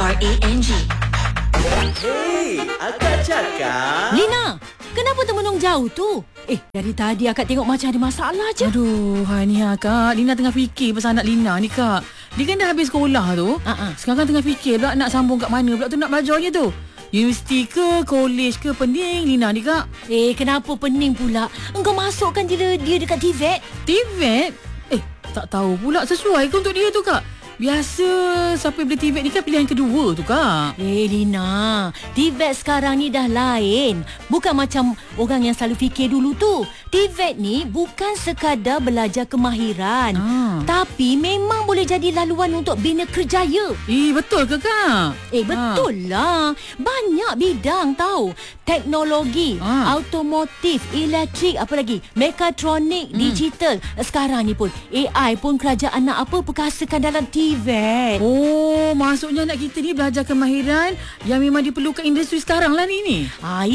RANG. Hei, akak cakap. Lina, kenapa termenung jauh tu? Dari tadi akak tengok macam ada masalah je. Aduh, ni Kak. Lina tengah fikir pasal anak Lina ni, Kak. Dia kan dah habis sekolah tu. Sekarang tengah fikir pula nak sambung kat mana pula tu nak belajarnya tu. Universiti ke, kolej ke, pening Lina ni, Kak. Kenapa pening pula? Engkau masukkan dia dekat TVET? TVET? Tak tahu pula sesuai ke untuk dia tu, Kak. Biasa siapa yang beli TVET ni kan pilihan kedua tu, Kak. Lina, TVET sekarang ni dah lain. Bukan macam orang yang selalu fikir dulu tu. TVET ni bukan sekadar belajar kemahiran, tapi memang boleh jadi laluan untuk bina kerjaya. Betul ke, Kak? Betul lah. Banyak bidang tahu. Teknologi, automotif, elektrik, apa lagi? Mekatronik, digital. Sekarang ni pun AI pun kerajaan nak perkasakan dalam TVET. Oh, maksudnya anak kita ni belajar kemahiran yang memang diperlukan industri sekarang lah ni.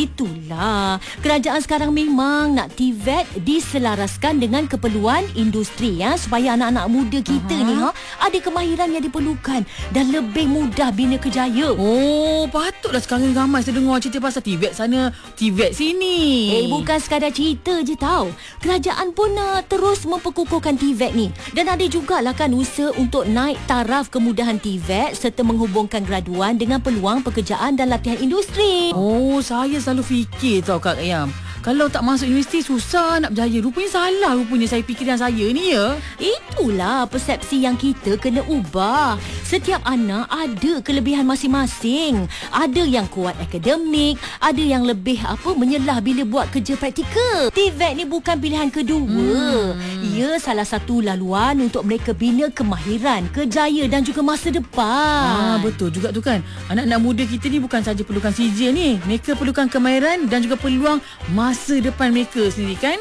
Itulah. Kerajaan sekarang memang nak TVET diselaraskan dengan keperluan industri supaya anak-anak muda kita ni ada kemahiran yang diperlukan dan lebih mudah bina kerjaya. Oh, patutlah sekarang ramai saya dengar cerita pasal TVET sana, TVET sini. Bukan sekadar cerita je tau. Kerajaan pun terus memperkukuhkan TVET ni. Dan ada jugalah kan usaha untuk naik taraf kemudahan TVET serta menghubungkan graduan dengan peluang pekerjaan dan latihan industri. Oh, saya selalu fikir tau, Kak Ayam. Kalau tak masuk universiti susah nak berjaya. Rupanya salah saya fikiran saya ni ya. Itulah persepsi yang kita kena ubah. Setiap anak ada kelebihan masing-masing. Ada yang kuat akademik, ada yang lebih menyelah bila buat kerja praktikal. TVET ni bukan pilihan kedua. Ia salah satu laluan untuk mereka bina kemahiran, kerjaya dan juga masa depan. Betul juga tu kan. Anak-anak muda kita ni bukan saja perlukan CJ ni. Mereka perlukan kemahiran dan juga peluang masa depan mereka sendiri kan.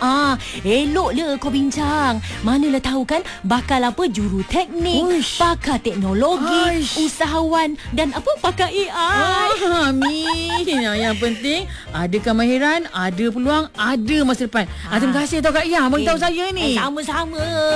Eloklah kau bincang. Manalah tahu kan bakal juru teknik, pakar teknologi, usahawan dan pakar AI. Amin. Yang penting ada kemahiran, ada peluang, ada masa depan. Terima kasih tau Kak Yang bagi tahu saya ni. Sama-sama.